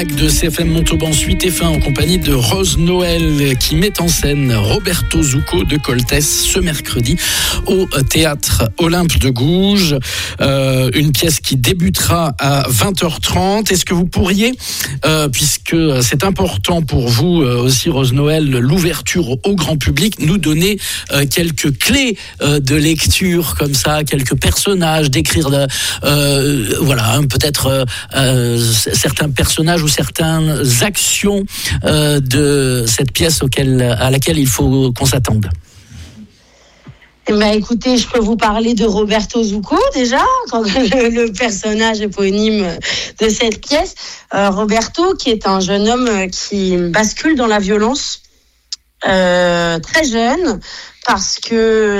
De CFM Montauban, suite et fin en compagnie de Rose Noël qui met en scène Roberto Zucco de Coltès ce mercredi au théâtre Olympe de Gouges. Une pièce qui débutera à 20h30. Est-ce que vous pourriez, puisque c'est important pour vous aussi Rose Noël, l'ouverture au grand public, nous donner quelques clés de lecture comme ça, quelques personnages, décrire peut-être certains personnages ou certaines actions de cette pièce à laquelle il faut qu'on s'attende? Écoutez, je peux vous parler de Roberto Zucco déjà, le personnage éponyme de cette pièce. Roberto, qui est un jeune homme qui bascule dans la violence très jeune, parce que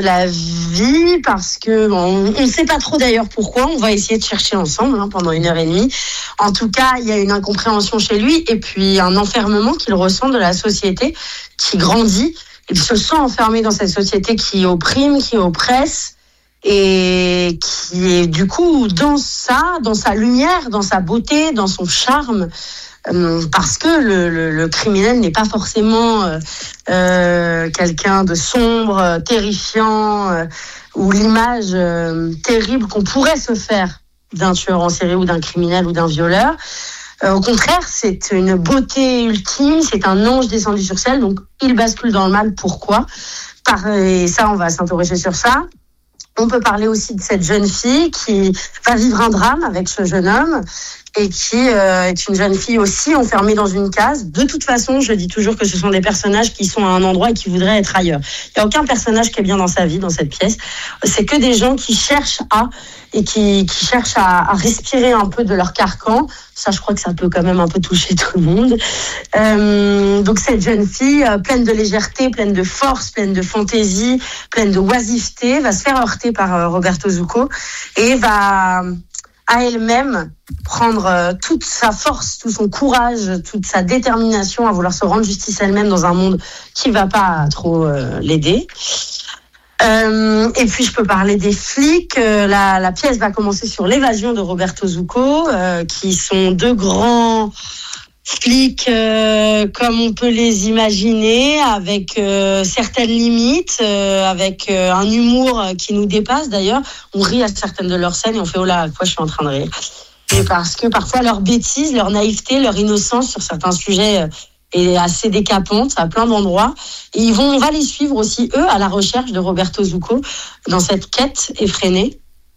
on ne sait pas trop d'ailleurs pourquoi. On va essayer de chercher ensemble pendant 1h30. En tout cas, il y a une incompréhension chez lui et puis un enfermement qu'il ressent de la société qui grandit. Il se sent enfermé dans cette société qui opprime, qui oppresse et qui est du coup dans sa lumière, dans sa beauté, dans son charme. Parce que le criminel n'est pas forcément quelqu'un de sombre, terrifiant, ou l'image terrible qu'on pourrait se faire d'un tueur en série ou d'un criminel ou d'un violeur. Au contraire, c'est une beauté ultime, c'est un ange descendu sur ciel, donc il bascule dans le mal. Pourquoi ? Et ça, on va s'interroger sur ça. On peut parler aussi de cette jeune fille qui va vivre un drame avec ce jeune homme et qui est une jeune fille aussi enfermée dans une case. De toute façon, je dis toujours que ce sont des personnages qui sont à un endroit et qui voudraient être ailleurs. Il n'y a aucun personnage qui est bien dans sa vie, dans cette pièce. C'est que des gens qui cherchent qui cherchent à respirer un peu de leur carcan. Ça, je crois que ça peut quand même un peu toucher tout le monde. Donc cette jeune fille, pleine de légèreté, pleine de force, pleine de fantaisie, pleine de oisiveté, va se faire heurter par Roberto Zucco et va à elle-même prendre toute sa force, tout son courage, toute sa détermination à vouloir se rendre justice elle-même dans un monde qui va pas trop l'aider. Et puis je peux parler des flics. La pièce va commencer sur l'évasion de Roberto Zucco, qui sont deux grands flics comme on peut les imaginer, avec certaines limites, avec un humour qui nous dépasse d'ailleurs. On rit à certaines de leurs scènes et on fait « Oh là, à quoi je suis en train de rire ?» Et parce que parfois leur bêtise, leur naïveté, leur innocence sur certains sujets est assez décapante à plein d'endroits. Et on va les suivre aussi, eux, à la recherche de Roberto Zucco dans cette quête effrénée.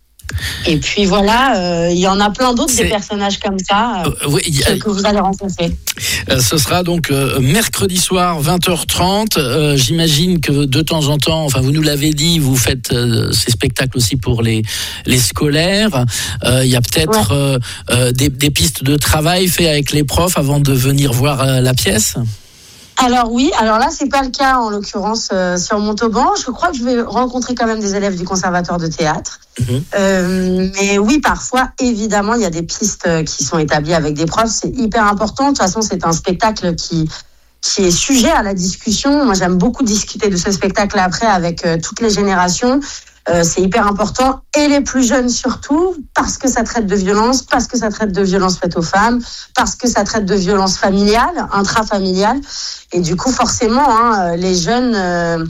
Et puis voilà, il y en a plein d'autres, des personnages comme ça que vous allez rencontrer. Ce sera donc mercredi soir 20h30. J'imagine que de temps en temps, enfin vous nous l'avez dit, vous faites ces spectacles aussi pour les scolaires. Il y a peut-être des pistes de travail faites avec les profs avant de venir voir la pièce. Alors oui, alors là c'est pas le cas en l'occurrence sur Montauban. Je crois que je vais rencontrer quand même des élèves du conservatoire de théâtre. Mais oui, parfois évidemment il y a des pistes qui sont établies avec des profs. C'est hyper important. De toute façon c'est un spectacle qui est sujet à la discussion. Moi j'aime beaucoup discuter de ce spectacle après avec toutes les générations. C'est hyper important, et les plus jeunes surtout, parce que ça traite de violence, parce que ça traite de violence faites aux femmes, parce que ça traite de violence familiale, intrafamiliale, et du coup forcément les jeunes,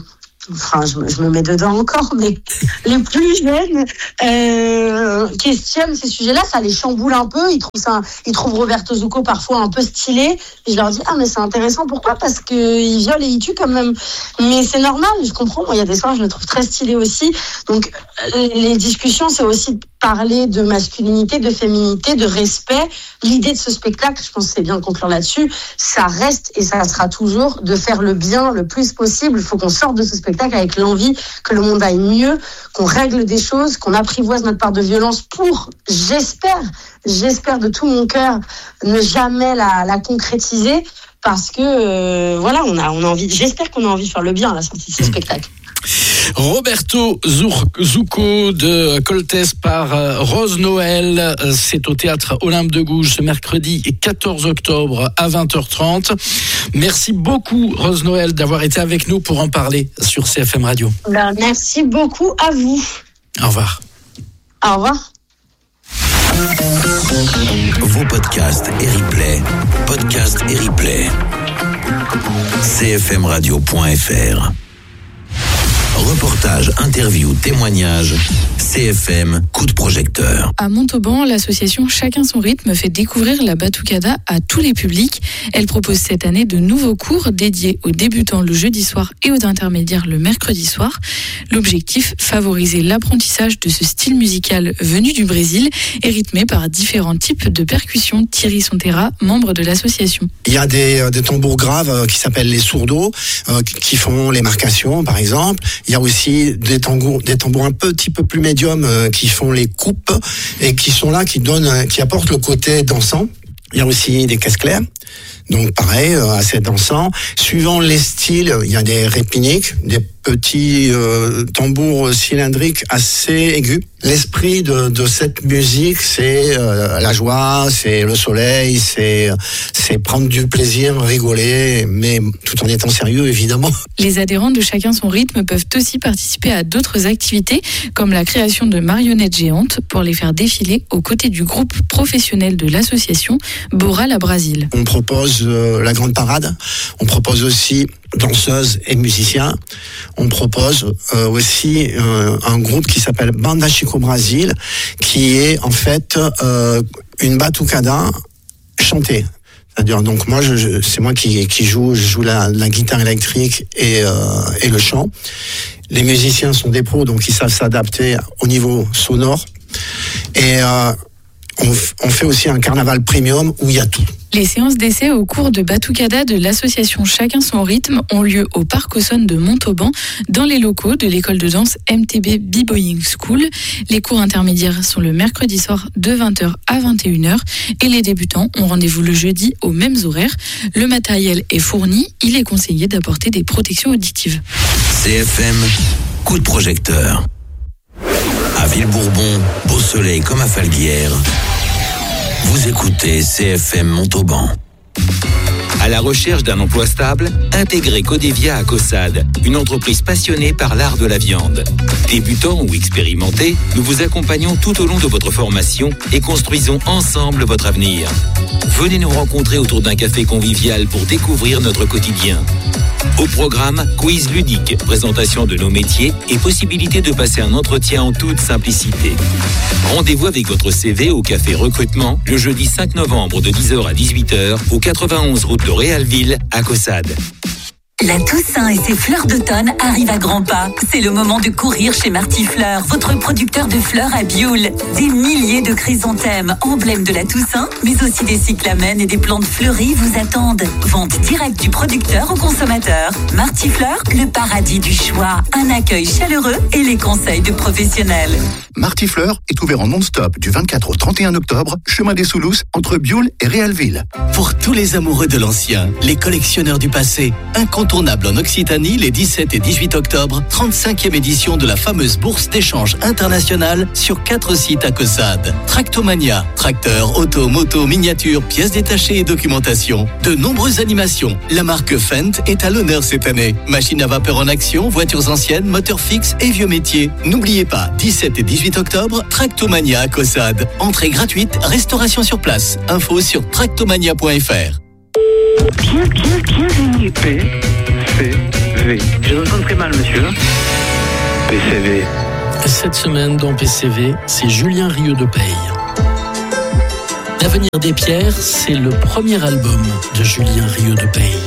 je me mets dedans encore, mais les plus jeunes questionnent ces sujets-là, ça les chamboule un peu. Ils trouvent Roberto Zucco parfois un peu stylé. Et je leur dis mais c'est intéressant, pourquoi ? Parce que il viole et il tue quand même. Mais c'est normal, je comprends. Moi, il y a des soirs je le trouve très stylé aussi. Donc les discussions, c'est aussi de parler de masculinité, de féminité, de respect. L'idée de ce spectacle, je pense que c'est bien de conclure là-dessus, ça reste et ça sera toujours de faire le bien le plus possible. Il faut qu'on sorte de ce spectacle avec l'envie que le monde aille mieux, qu'on règle des choses, qu'on apprivoise notre part de violence pour, j'espère de tout mon cœur, ne jamais la concrétiser, parce que on a envie, j'espère qu'on a envie de faire le bien à la sortie de ce spectacle. Roberto Zucco de Coltès par Rose Noël. C'est au théâtre Olympe de Gouges ce mercredi 14 octobre à 20h30. Merci beaucoup Rose Noël d'avoir été avec nous pour en parler sur CFM Radio. Merci beaucoup à vous. Au revoir. Au revoir. Vos podcasts et replays. Podcasts et replays. cfmradio.fr. Reportage, interview, témoignage. CFM, coup de projecteur. À Montauban, l'association Chacun son rythme fait découvrir la batucada à tous les publics. Elle propose cette année de nouveaux cours dédiés aux débutants le jeudi soir et aux intermédiaires le mercredi soir. L'objectif, favoriser l'apprentissage de ce style musical venu du Brésil et rythmé par différents types de percussions. Thierry Sontera, membre de l'association. Il y a des tambours graves qui s'appellent les sourdos, qui font les marcations par exemple. Il y a aussi des tambours un petit peu plus médiums qui font les coupes et qui sont là, qui apportent le côté dansant. Il y a aussi des caisses claires, donc pareil, assez dansant. Suivant les styles, il y a des répiniques, des petits tambours cylindriques assez aigus. L'esprit de cette musique, c'est la joie, c'est le soleil, c'est prendre du plaisir, rigoler, mais tout en étant sérieux, évidemment. Les adhérents de Chacun son rythme peuvent aussi participer à d'autres activités, comme la création de marionnettes géantes pour les faire défiler aux côtés du groupe professionnel de l'association Boral à Brasil. On propose la grande parade, on propose aussi danseuses et musiciens. On propose aussi un groupe qui s'appelle Banda Chico Brasil, qui est en fait une batucada chantée. C'est-à-dire, donc moi, c'est moi qui joue la guitare électrique et le chant. Les musiciens sont des pros, donc ils savent s'adapter au niveau sonore. Et on fait aussi un carnaval premium où il y a tout. Les séances d'essai au cours de batucada de l'association Chacun son rythme ont lieu au Parc Aussonne de Montauban, dans les locaux de l'école de danse MTB B-Boying School. Les cours intermédiaires sont le mercredi soir de 20h à 21h et les débutants ont rendez-vous le jeudi aux mêmes horaires. Le matériel est fourni, il est conseillé d'apporter des protections auditives. CFM, coup de projecteur. À Villebourbon, beau soleil comme à Falguière. Vous écoutez CFM Montauban. À la recherche d'un emploi stable, intégrez Codevia à Caussade, une entreprise passionnée par l'art de la viande. Débutants ou expérimentés, nous vous accompagnons tout au long de votre formation et construisons ensemble votre avenir. Venez nous rencontrer autour d'un café convivial pour découvrir notre quotidien. Au programme, quiz ludique, présentation de nos métiers et possibilité de passer un entretien en toute simplicité. Rendez-vous avec votre CV au Café Recrutement le jeudi 5 novembre de 10h à 18h au 91 route de Réalville à Caussade. La Toussaint et ses fleurs d'automne arrivent à grands pas. C'est le moment de courir chez Martifleur, votre producteur de fleurs à Bioul. Des milliers de chrysanthèmes, emblèmes de la Toussaint, mais aussi des cyclamènes et des plantes fleuries vous attendent. Vente directe du producteur au consommateur. Martifleur, le paradis du choix. Un accueil chaleureux et les conseils de professionnels. Martifleur est ouvert en non-stop du 24 au 31 octobre, chemin des Soulous, entre Bioul et Réalville. Pour tous les amoureux de l'ancien, les collectionneurs du passé, incontournable en Occitanie les 17 et 18 octobre, 35e édition de la fameuse bourse d'échange internationale sur 4 sites à Caussade. Tractomania, tracteurs, auto, moto, miniatures, pièces détachées et documentation. De nombreuses animations. La marque Fendt est à l'honneur cette année. Machines à vapeur en action, voitures anciennes, moteurs fixes et vieux métiers. N'oubliez pas, 17 et 18 octobre, Tractomania à Caussade. Entrée gratuite, restauration sur place. Info sur tractomania.fr. Bienvenue. PCV. Je vous entends très mal, monsieur. PCV. Cette semaine dans PCV, c'est Julien Rieu de Peille. L'avenir des pierres, c'est le premier album de Julien Rieu de Peille.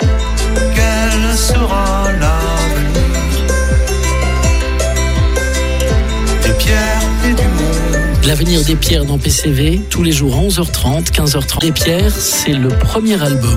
Quel sera l'avenir des pierres et du monde? L'avenir des pierres dans PCV, tous les jours 11h30, 15h30. Des pierres, c'est le premier album